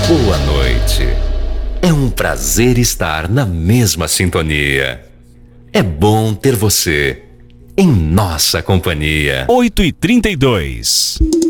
Boa noite. É um prazer estar na mesma sintonia. É bom ter você em nossa companhia. 8h32.